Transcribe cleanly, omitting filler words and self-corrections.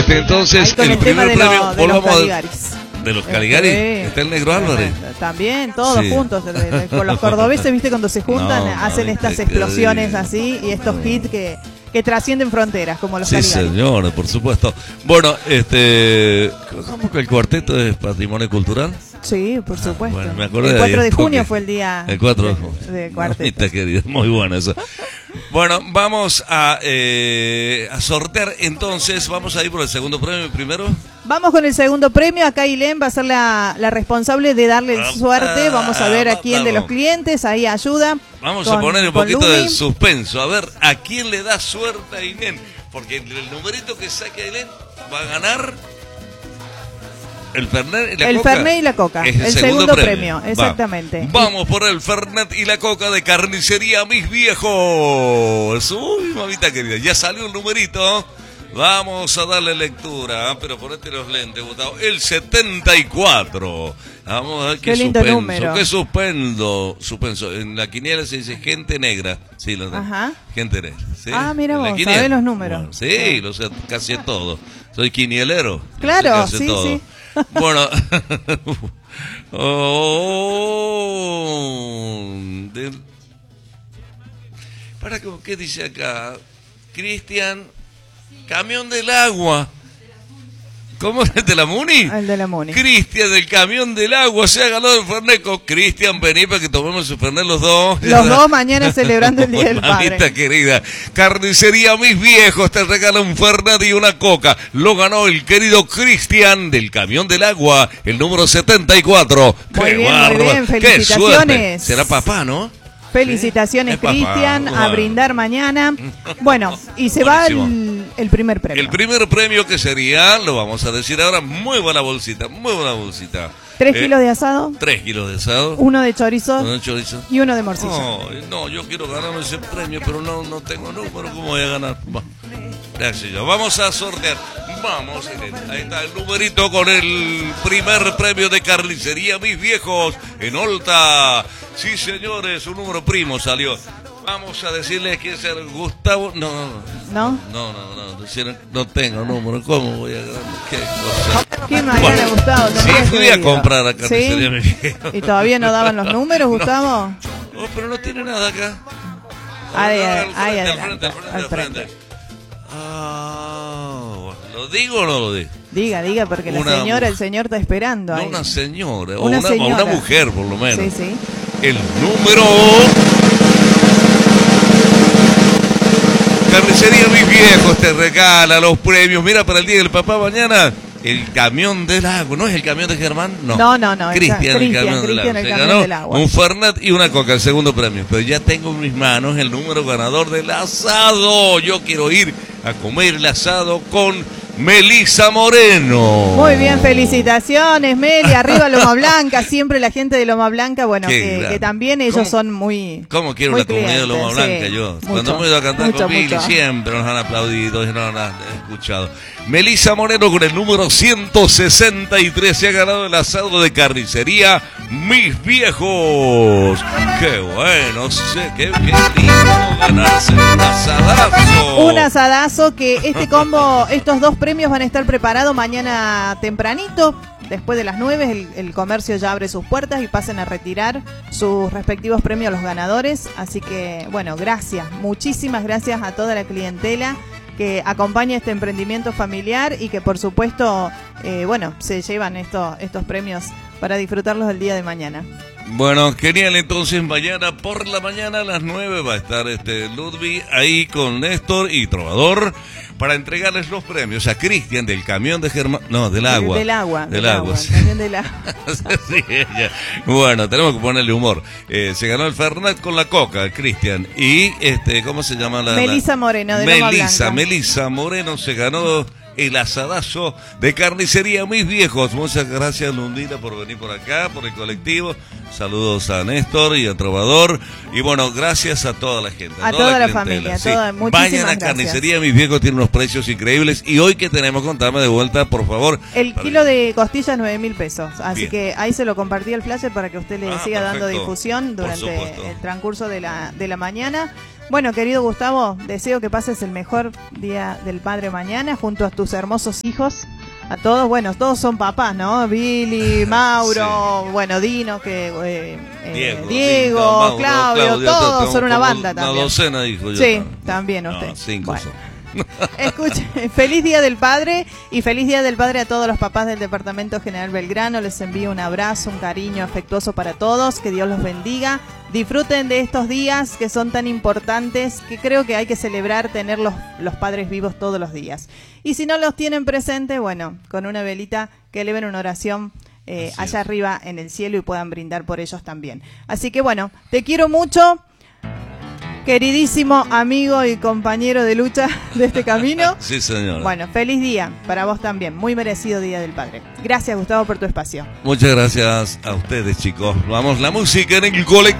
Entonces, el primer tema premio, de los Caligaris. De los Caligaris, está el Negro Álvarez. También, todos juntos. Con los cordobeses, ¿viste? Cuando se juntan, hacen estas explosiones así y estos hits que trascienden fronteras, como los Caligaris. Sí, señor, por supuesto. Bueno, ¿cómo que el cuarteto es patrimonio cultural? Sí, por supuesto. Bueno, me acordé el 4 de esto, junio fue el día. El 4 de junio. De cuarteto. Mamita querida, muy bueno eso. Bueno, vamos a sortear entonces. Vamos a ir por el segundo premio primero. Vamos con el segundo premio. Acá Ailén va a ser la responsable de darle suerte. Vamos a ver a quién de los clientes. Ahí ayuda. Vamos a poner un poquito de suspenso. A ver a quién le da suerte a Ailén. Porque el numerito que saque Ailén va a ganar el Fernet y la Coca. El Fernet y la Coca. Es el segundo premio. Exactamente. Vamos por el Fernet y la Coca de Carnicería Mis Viejos. Uy, mamita querida. Ya salió el numerito. Vamos a darle lectura, pero ponete los lentes, Gustavo. El 74. Vamos a ver qué lindo suspenso. Número. Qué suspenso. En la quiniela se dice gente negra. Sí, lo tengo. Ajá. Gente negra. ¿Sí? Mira vos, sabés los números. Bueno, sí, lo sé casi todo. Soy quinielero. Claro, sé sí, todo. sí. Bueno. ¿Qué dice acá? Cristian, camión del agua. ¿Cómo es el de la Muni? El de la Muni. Cristian, del camión del agua, se ha ganado el Fernet. Cristian, vení para que tomemos el Fernet los dos. Los dos mañana celebrando el Día del Padre. Mamita querida. Carnicería Mis Viejos te regala un Fernet y una Coca. Lo ganó el querido Cristian del camión del agua, el número 74. Muy bien, felicitaciones. Qué suerte. Será papá, ¿no? Felicitaciones, Cristian, a brindar mañana. Bueno, y se buenísimo. Va el primer premio. El primer premio que sería, lo vamos a decir ahora, muy buena bolsita. 3 kilos de asado. 3 kilos de asado. 1 de chorizo. 1 de chorizo. Y 1 de morcilla. No, yo quiero ganarme ese premio, pero no tengo número. ¿Cómo voy a ganar? Gracias. Vamos a sortear. Vamos, ahí está el numerito con el primer premio de Carnicería Mis Viejos en Olta. Sí, señores, un número primo salió. Vamos a decirles que es el Gustavo. No, no tengo número. ¿Cómo voy a ganar? ¿Qué cosa? ¿Qué me habían gustado? Sí, fui a comprar a Carnicería Mis Viejos. ¿Y todavía no daban los números, Gustavo? No, pero no tiene nada acá. Ahí adelante. Al frente. ¿Lo digo o no lo digo? Diga, porque el señor está esperando. No, una señora, una mujer por lo menos. Sí. El número... Carnicería Mis Viejos te regala los premios. Mira, para el Día del Papá mañana, el camión del agua. ¿No es el camión de Germán? No. Cristian, el camión del agua. Un Fernet y una Coca, el segundo premio. Pero ya tengo en mis manos el número ganador del asado. Yo quiero ir a comer el asado con Melissa Moreno. Muy bien, felicitaciones, Meli. Arriba Loma Blanca, siempre la gente de Loma Blanca, bueno, que también ellos son muy. ¿Cómo quiero muy una comunidad de Loma Blanca yo? Cuando me he ido a cantar con Mili siempre nos han aplaudido y no nos han escuchado. Melissa Moreno con el número 163 se ha ganado el asado de Carnicería Mis Viejos. Qué bueno, qué lindo ganarse un asadazo. Un asadazo que estos dos premios van a estar preparados mañana tempranito. Después de las 9 el comercio ya abre sus puertas y pasen a retirar sus respectivos premios a los ganadores. Así que, bueno, muchísimas gracias a toda la clientela que acompaña este emprendimiento familiar y que por supuesto, se llevan estos premios para disfrutarlos el día de mañana. Bueno, genial, entonces mañana por la mañana a las 9 va a estar Ludwig ahí con Néstor y Trovador para entregarles los premios a Cristian del camión de Germán, del agua. Del agua. Sí. Camión del agua. Sí, bueno, tenemos que ponerle humor. Se ganó el Fernet con la Coca, Cristian. Y ¿cómo se llama Melissa Moreno de Loma Blanca. Melissa Moreno se ganó el asadazo de Carnicería Mis Viejos. Muchas gracias, Lundita, por venir por acá, por el colectivo. Saludos a Néstor y a Trovador. Y bueno, gracias a toda la gente. A toda la familia. Sí. Vayan a Carnicería Mis Viejos, tiene unos precios increíbles. Y hoy que tenemos, contame de vuelta, por favor. El kilo de costillas, 9.000 pesos. Así que ahí se lo compartí el flyer para que usted le siga dando difusión durante el transcurso de la mañana. Bueno, querido Gustavo, deseo que pases el mejor Día del Padre mañana junto a tus hermosos hijos. A todos, bueno, todos son papás, ¿no? Billy, Mauro, sí. Bueno, Dino, que Diego, Mauro, Claudio, todos son una banda también. Una docena, dijo yo. Sí, también usted. No, 5 bueno. son. Escuche, feliz Día del Padre y feliz Día del Padre a todos los papás del Departamento General Belgrano. Les envío un abrazo, un cariño afectuoso para todos, que Dios los bendiga. Disfruten de estos días que son tan importantes, que creo que hay que celebrar tener los padres vivos todos los días. Y si no los tienen presente, bueno, con una velita que eleven una oración allá arriba en el cielo y puedan brindar por ellos también. Así que bueno, te quiero mucho. Queridísimo amigo y compañero de lucha de este camino. Sí, señor. Bueno, feliz día para vos también. Muy merecido Día del Padre. Gracias, Gustavo, por tu espacio. Muchas gracias a ustedes, chicos. Vamos, la música en el colectivo.